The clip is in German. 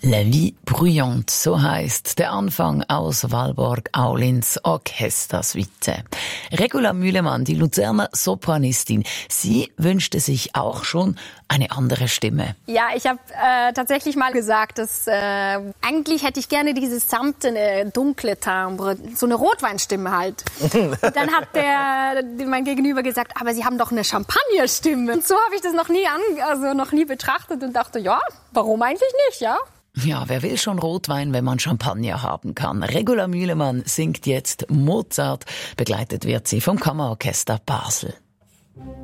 La Vie Bruyante, so heisst der Anfang aus Walborg-Aulins Orchestersuite. Regula Mühlemann, die Luzerner Sopranistin, sie wünschte sich auch schon eine andere Stimme. Ja, ich habe tatsächlich mal gesagt, dass eigentlich hätte ich gerne dieses samtene, dunkle Timbre, so eine Rotweinstimme halt. Und dann hat mein Gegenüber gesagt, aber Sie haben doch eine Champagnerstimme. Und so habe ich das noch nie betrachtet und dachte, ja, warum eigentlich nicht, ja? Ja, wer will schon Rotwein, wenn man Champagner haben kann? Regula Mühlemann singt jetzt Mozart. Begleitet wird sie vom Kammerorchester Basel.